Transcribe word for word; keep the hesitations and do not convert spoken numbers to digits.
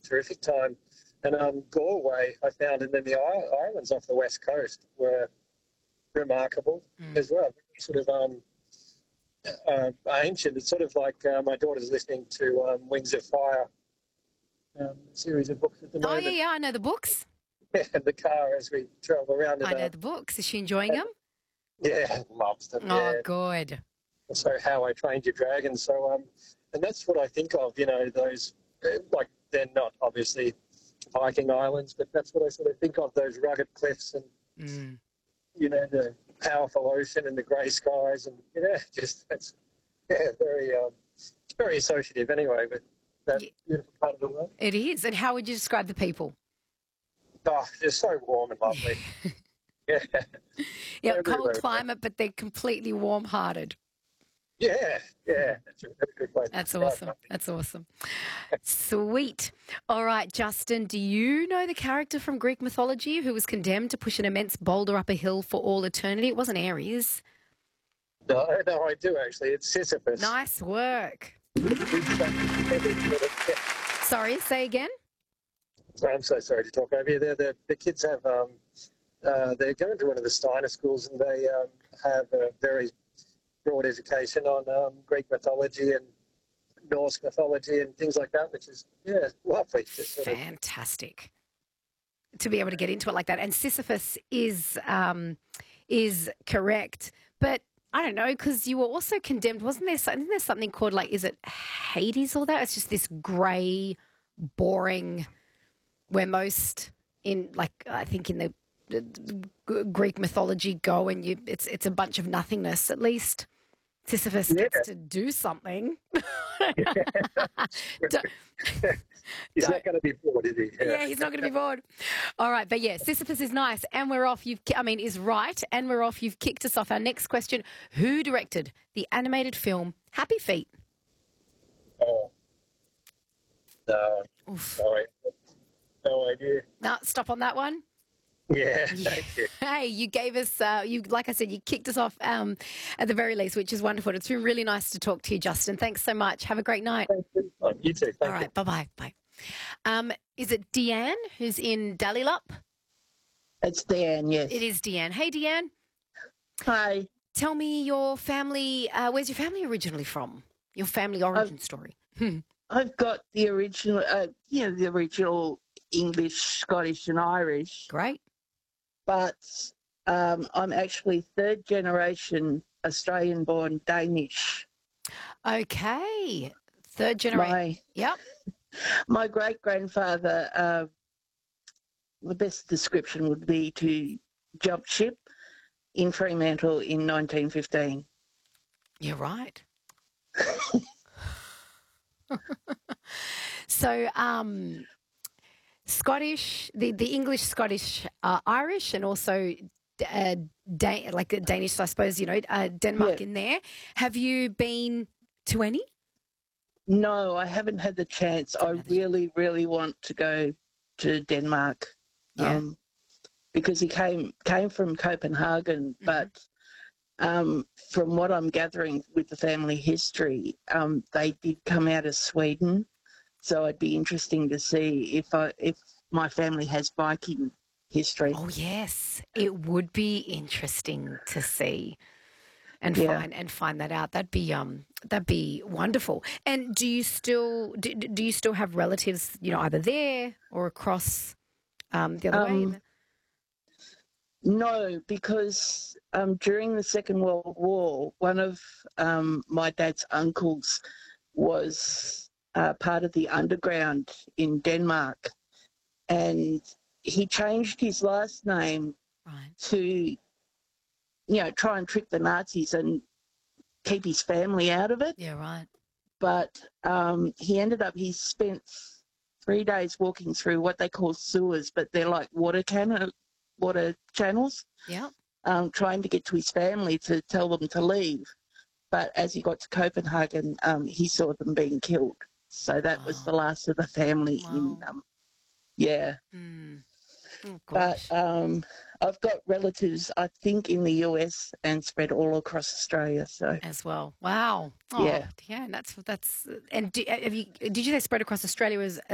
terrific time. And um, Galway, I found, and then the islands off the west coast were remarkable mm. as well. Sort of um, uh, ancient. It's sort of like uh, my daughter's listening to um, Wings of Fire, um, series of books at the moment. Oh, yeah, yeah, I know the books. Yeah, the car as we travel around. I know uh, the books. Is she enjoying them? Yeah, loves them. Oh, yeah. good. So How I Trained Your Dragon. So, um, and that's what I think of, you know, those, like, they're not obviously Viking islands, but that's what I sort of think of, those rugged cliffs and, mm. you know, the powerful ocean and the grey skies. And, yeah, just, that's, yeah, very, um, very associative anyway with that yeah. beautiful part of the world. It is. And how would you describe the people? Oh, they're so warm and lovely. yeah. Yeah, they're cold climate, but they're completely warm-hearted. Yeah, yeah. That's a, that's a good place. That's awesome. That's awesome. Sweet. All right, Justin, do you know the character from Greek mythology who was condemned to push an immense boulder up a hill for all eternity? It wasn't Ares. No, no, I do actually. It's Sisyphus. Nice work. Sorry, say again? I'm so sorry to talk over you. The, the, the kids have, um, uh, they're going to one of the Steiner schools and they um, have a very broad education on um, Greek mythology and Norse mythology and things like that, which is, yeah, lovely. Fantastic to be able to get into it like that. And Sisyphus is um, is correct, but I don't know, because you were also condemned, wasn't there? Isn't there something called, like, is it Hades or that? It's just this grey, boring, where most in, like, I think in the, the, the Greek mythology go and you, it's it's a bunch of nothingness. At least Sisyphus yeah. gets to do something. He's not going to be bored, is he? Yeah, yeah he's not going to be bored. All right, but yeah, Sisyphus is nice, and we're off. You've, I mean, is right, and we're off. You've kicked us off. Our next question: who directed the animated film Happy Feet? Oh, no, Oof. no, no idea. No, stop on that one. Yeah, yeah. Thank you. Hey, you gave us, uh, you like I said, you kicked us off um, at the very least, which is wonderful. It's been really nice to talk to you, Justin. Thanks so much. Have a great night. Thank you. Oh, you too. Thank All right, you. bye-bye. Bye. Um, is it Deanne who's in Dallylup? It's Deanne, yes. It is Deanne. Hey, Deanne. Hi. Tell me your family, uh, where's your family originally from? Your family origin I've, story. I've got the original, uh, you know, the original English, Scottish and Irish. Great. But um, I'm actually third generation Australian-born Danish. Okay. Third generation. Yep. My great-grandfather, uh, the best description would be to jump ship in Fremantle in nineteen fifteen. You're right. So, um... Scottish, the, the English, Scottish, uh, Irish, and also uh, Dan- like Danish, I suppose, you know, uh, Denmark yeah. in there. Have you been to any? No, I haven't had the chance. I really, really want to go to Denmark yeah. um, because he came came from Copenhagen, mm-hmm. but um, from what I'm gathering with the family history, um, they did come out of Sweden. So it'd be interesting to see if I, if my family has Viking history. Oh yes, it would be interesting to see and yeah. find and find that out. That'd be um that'd be wonderful. And do you still do, do you still have relatives, you know, either there or across um, the other um, way? No, because um, during the Second World War, one of um, my dad's uncles was Uh, part of the underground in Denmark, and he changed his last name right. to, you know, try and trick the Nazis and keep his family out of it. Yeah, right. But um, he ended up, he spent three days walking through what they call sewers, but they're like water can water channels. Yeah. Um, trying to get to his family to tell them to leave. But as he got to Copenhagen, um, he saw them being killed. So that wow. was the last of the family wow. in, um, yeah. Mm. Oh, but um, I've got relatives, I think, in the U S and spread all across Australia. So as well. Wow. Oh, yeah. Yeah. That's that's. And do, have you? Did you say spread across Australia as